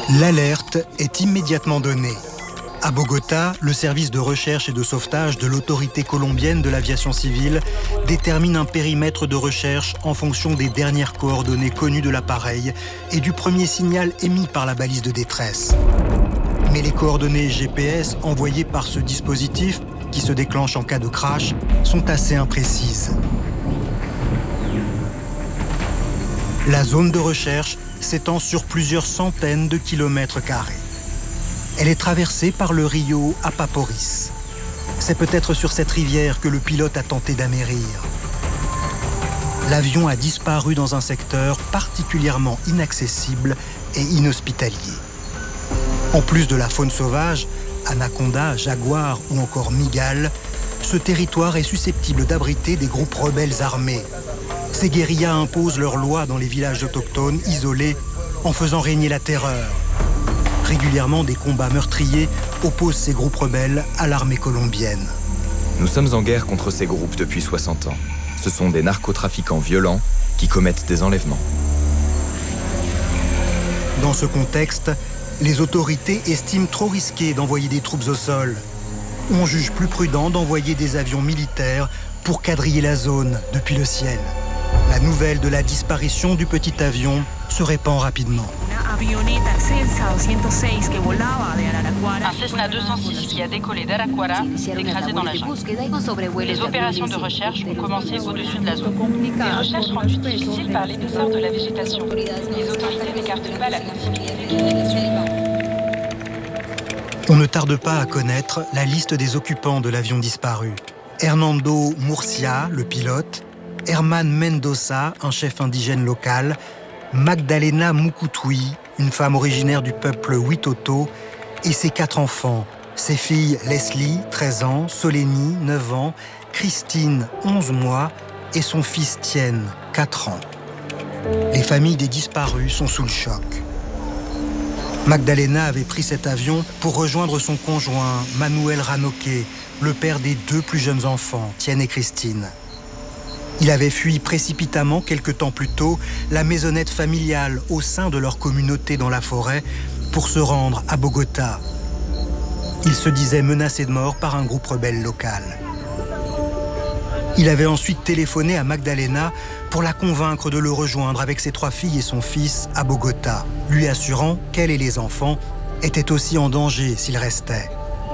L'alerte est immédiatement donnée. À Bogota, le service de recherche et de sauvetage de l'autorité colombienne de l'aviation civile détermine un périmètre de recherche en fonction des dernières coordonnées connues de l'appareil et du premier signal émis par la balise de détresse. Mais les coordonnées GPS envoyées par ce dispositif, qui se déclenche en cas de crash, sont assez imprécises. La zone de recherche s'étend sur plusieurs centaines de kilomètres carrés. Elle est traversée par le Rio Apaporis. C'est peut-être sur cette rivière que le pilote a tenté d'amérir. L'avion a disparu dans un secteur particulièrement inaccessible et inhospitalier. En plus de la faune sauvage, anacondas, jaguars ou encore migales, ce territoire est susceptible d'abriter des groupes rebelles armés. Ces guérillas imposent leurs lois dans les villages autochtones isolés en faisant régner la terreur. Régulièrement, des combats meurtriers opposent ces groupes rebelles à l'armée colombienne. Nous sommes en guerre contre ces groupes depuis 60 ans. Ce sont des narcotrafiquants violents qui commettent des enlèvements. Dans ce contexte, les autorités estiment trop risqué d'envoyer des troupes au sol. On juge plus prudent d'envoyer des avions militaires pour quadriller la zone depuis le ciel. La nouvelle de la disparition du petit avion se répand rapidement. Un Cessna 206 qui a décollé d'Araquara s'est écrasé dans la jungle. Les opérations de recherche ont commencé au-dessus de la zone. Des recherches rendues difficiles par l'épaisseur de la végétation. Les autorités n'écartent pas la possibilité. On ne tarde pas à connaître la liste des occupants de l'avion disparu. Hernando Murcia, le pilote, Herman Mendoza, un chef indigène local, Magdalena Mukutui, une femme originaire du peuple Witoto, et ses 4 enfants, ses filles Leslie, 13 ans, Solénie, 9 ans, Christine, 11 mois, et son fils Tienne, 4 ans. Les familles des disparus sont sous le choc. Magdalena avait pris cet avion pour rejoindre son conjoint, Manuel Ranoque, le père des 2 plus jeunes enfants, Tienne et Christine. Il avait fui précipitamment quelque temps plus tôt la maisonnette familiale au sein de leur communauté dans la forêt pour se rendre à Bogota. Il se disait menacé de mort par un groupe rebelle local. Il avait ensuite téléphoné à Magdalena pour la convaincre de le rejoindre avec ses 3 filles et son fils à Bogota, lui assurant qu'elle et les enfants étaient aussi en danger s'ils restaient.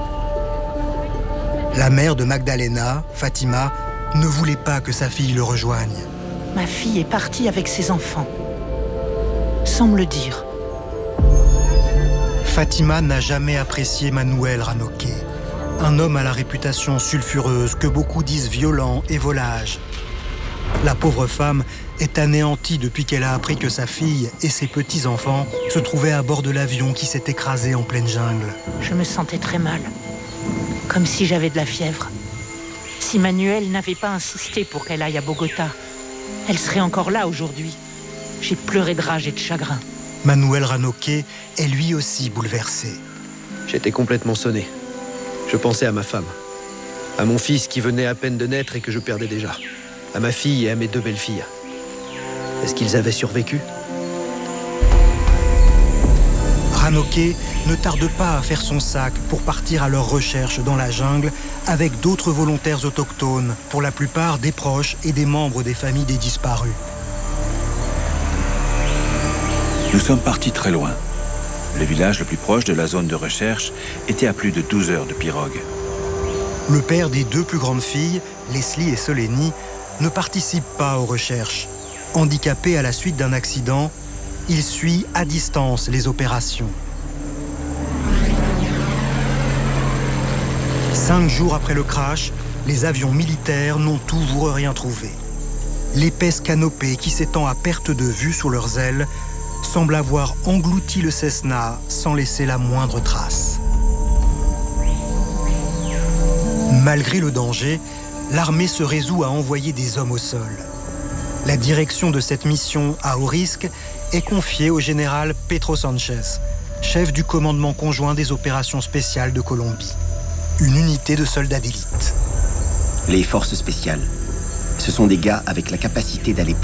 La mère de Magdalena, Fatima, ne voulait pas que sa fille le rejoigne. Ma fille est partie avec ses enfants, sans me le dire. Fatima n'a jamais apprécié Manuel Ranoque, un homme à la réputation sulfureuse que beaucoup disent violent et volage. La pauvre femme est anéantie depuis qu'elle a appris que sa fille et ses petits-enfants se trouvaient à bord de l'avion qui s'est écrasé en pleine jungle. Je me sentais très mal, comme si j'avais de la fièvre. Si Manuel n'avait pas insisté pour qu'elle aille à Bogota, elle serait encore là aujourd'hui. J'ai pleuré de rage et de chagrin. Manuel Ranoque est lui aussi bouleversé. J'étais complètement sonné. Je pensais à ma femme, à mon fils qui venait à peine de naître et que je perdais déjà, à ma fille et à mes 2 belles-filles. Est-ce qu'ils avaient survécu ? Ranoque ne tarde pas à faire son sac pour partir à leur recherche dans la jungle avec d'autres volontaires autochtones, pour la plupart des proches et des membres des familles des disparus. Nous sommes partis très loin. Le village le plus proche de la zone de recherche était à plus de 12 heures de pirogue. Le père des 2 plus grandes filles, Leslie et Solénie, ne participe pas aux recherches. Handicapé à la suite d'un accident, il suit à distance les opérations. 5 jours après le crash, les avions militaires n'ont toujours rien trouvé. L'épaisse canopée qui s'étend à perte de vue sous leurs ailes semble avoir englouti le Cessna sans laisser la moindre trace. Malgré le danger, l'armée se résout à envoyer des hommes au sol. La direction de cette mission à haut risque est confiée au général Pedro Sanchez, chef du commandement conjoint des opérations spéciales de Colombie, une unité de soldats d'élite. Les forces spéciales, ce sont des gars avec la capacité d'aller